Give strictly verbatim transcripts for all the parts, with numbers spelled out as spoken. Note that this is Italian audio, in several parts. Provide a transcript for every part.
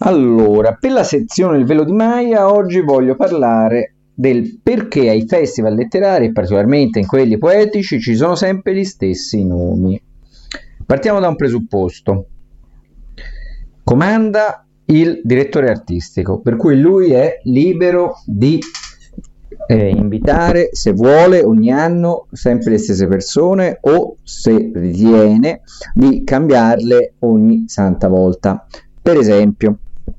Allora, per la sezione Il velo di Maya, oggi voglio parlare del perché ai festival letterari, particolarmente in quelli poetici, ci sono sempre gli stessi nomi. Partiamo da un presupposto. Comanda il direttore artistico, per cui lui è libero di eh, invitare, se vuole, ogni anno sempre le stesse persone o, se ritiene, di cambiarle ogni santa volta. Per esempio,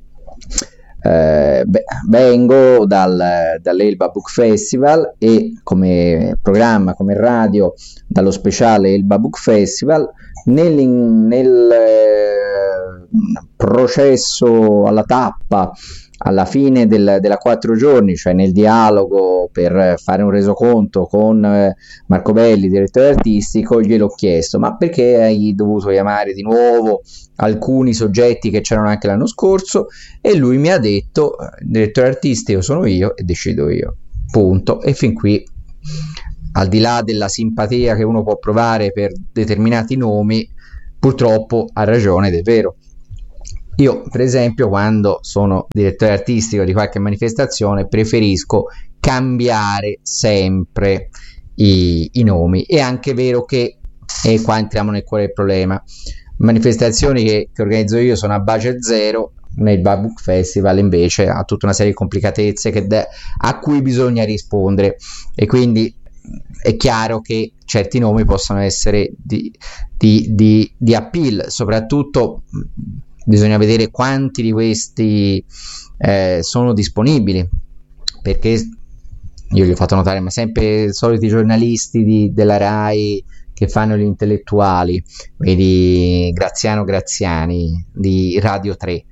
Eh, beh, vengo dal, dall'Elba Book Festival e come programma, come radio, dallo speciale Elba Book Festival. Nel, nel eh, processo alla tappa, alla fine del, della quattro giorni, cioè nel dialogo per fare un resoconto con eh, Marco Belli, direttore artistico, gliel'ho chiesto: ma perché hai dovuto chiamare di nuovo alcuni soggetti che c'erano anche l'anno scorso? E lui mi ha detto: il direttore artistico sono io e decido io, punto. E fin qui, al di là della simpatia che uno può provare per determinati nomi, purtroppo ha ragione ed è vero. Io, per esempio, quando sono direttore artistico di qualche manifestazione, preferisco cambiare sempre i, i nomi. È anche vero che, e qua entriamo nel cuore del problema, manifestazioni che, che organizzo io sono a budget zero, nel Book Festival invece ha tutta una serie di complicatezze che de- a cui bisogna rispondere, e quindi è chiaro che certi nomi possono essere di, di, di, di appeal. Soprattutto bisogna vedere quanti di questi eh, sono disponibili, perché io gli ho fatto notare, ma sempre i soliti giornalisti di, della Rai che fanno gli intellettuali, vedi Graziano Graziani di Radio tre,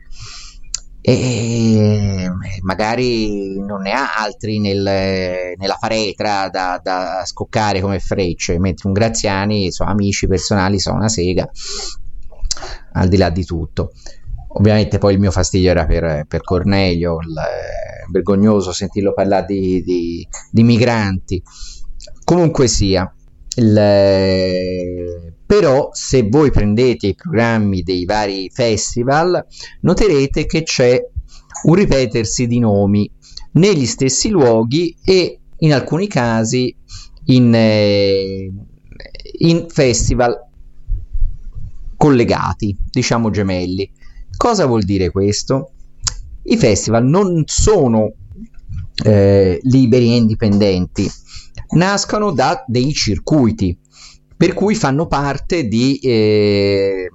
e magari non ne ha altri nel, nella faretra da, da scoccare come frecce, mentre un Graziani, sono amici personali, sono una sega, al di là di tutto. Ovviamente poi il mio fastidio era per, per Cornelio, il, eh, vergognoso sentirlo parlare di, di, di migranti. Comunque sia, il, eh, però se voi prendete i programmi dei vari festival, noterete che c'è un ripetersi di nomi negli stessi luoghi e in alcuni casi in, eh, in festival collegati, diciamo gemelli. Cosa vuol dire questo? I festival non sono eh, liberi e indipendenti, nascono da dei circuiti, per cui fanno parte di eh,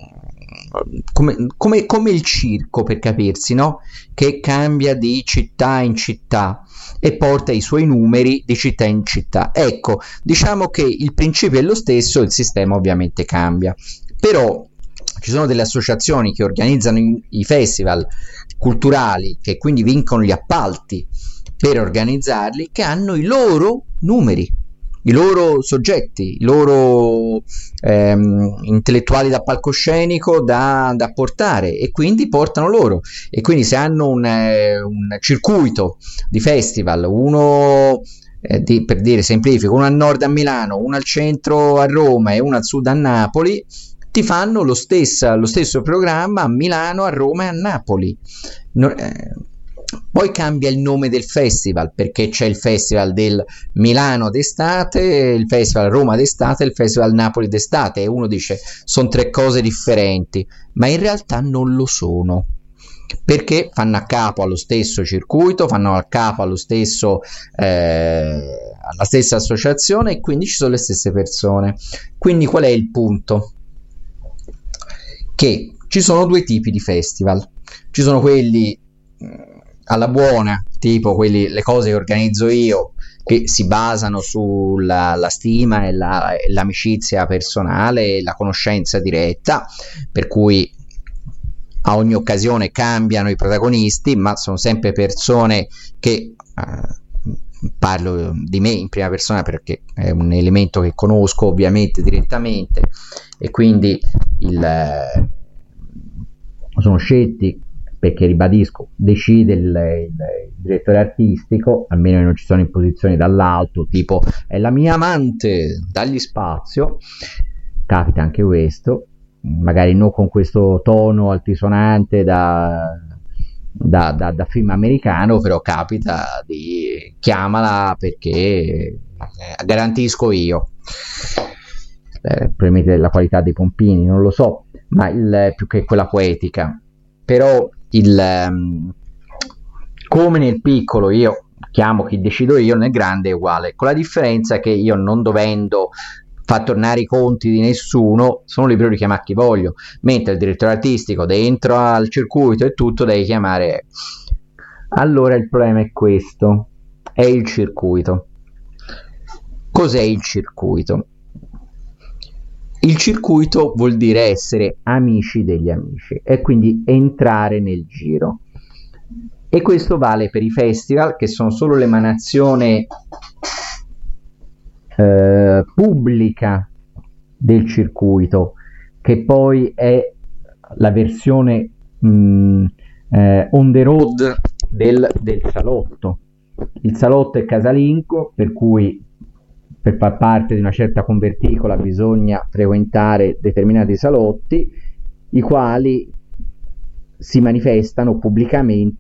come, come, come il circo, per capirsi, no? Che cambia di città in città e porta i suoi numeri di città in città. Ecco, diciamo che il principio è lo stesso, il sistema ovviamente cambia. Però ci sono delle associazioni che organizzano i, i festival culturali, che quindi vincono gli appalti per organizzarli, che hanno i loro numeri, i loro soggetti, i loro ehm, intellettuali da palcoscenico da, da portare, e quindi portano loro. E quindi se hanno un, eh, un circuito di festival, uno eh, di, per dire semplifico, uno al nord a Milano, uno al centro a Roma e uno al sud a Napoli, ti fanno lo stesso, lo stesso programma a Milano, a Roma e a Napoli. No, eh, poi cambia il nome del festival, perché c'è il festival del Milano d'estate, il festival Roma d'estate e il festival Napoli d'estate, e uno dice sono tre cose differenti, ma in realtà non lo sono, perché fanno a capo allo stesso circuito, fanno a capo allo stesso eh, alla stessa associazione, e quindi ci sono le stesse persone. Quindi qual è il punto? Che ci sono due tipi di festival. Ci sono quelli alla buona, tipo quelli, le cose che organizzo io, che si basano sulla la stima e, la, e l'amicizia personale e la conoscenza diretta, per cui a ogni occasione cambiano i protagonisti, ma sono sempre persone che eh, parlo di me in prima persona perché è un elemento che conosco ovviamente direttamente, e quindi il, eh, sono scelti perché, ribadisco, decide il, il, il direttore artistico, almeno non ci sono imposizioni dall'alto, tipo è la mia amante, dagli spazio, capita anche questo, magari non con questo tono altisonante da, da, da, da film americano, però capita di chiamala perché eh, garantisco io. Eh, probabilmente la qualità dei pompini, non lo so, ma il, più che quella poetica, però il um, come nel piccolo io chiamo chi decido io, nel grande è uguale, con la differenza che io, non dovendo far tornare i conti di nessuno, sono libero di chiamare chi voglio, mentre il direttore artistico dentro al circuito e tutto devi chiamare. Allora il problema è questo, è il circuito. Cos'è il circuito? Il circuito vuol dire essere amici degli amici e quindi entrare nel giro. E questo vale per i festival, che sono solo l'emanazione eh, pubblica del circuito, che poi è la versione mh, eh, on the road del, del salotto. Il salotto è casalingo, per cui per far parte di una certa converticola bisogna frequentare determinati salotti, i quali si manifestano pubblicamente